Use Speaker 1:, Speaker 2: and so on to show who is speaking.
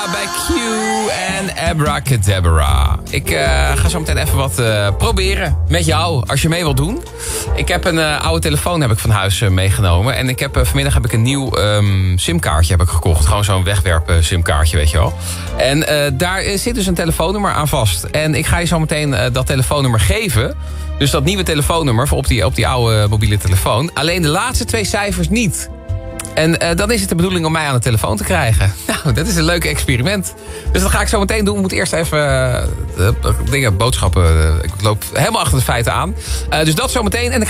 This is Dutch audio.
Speaker 1: Bij Q en Abracadabra. Ik ga zo meteen even wat proberen met jou, als je mee wilt doen. Ik heb een oude telefoon van huis meegenomen. En vanmiddag heb ik een nieuw simkaartje gekocht. Gewoon zo'n wegwerpen simkaartje, weet je wel. En daar zit dus een telefoonnummer aan vast. En ik ga je zo meteen dat telefoonnummer geven. Dus dat nieuwe telefoonnummer op die oude mobiele telefoon. Alleen de laatste 2 cijfers niet. En dan is het de bedoeling om mij aan de telefoon te krijgen. Nou, dat is een leuk experiment. Dus dat ga ik zo meteen doen. Ik moet eerst even boodschappen. Ik loop helemaal achter de feiten aan. Dus dat zo meteen. En dan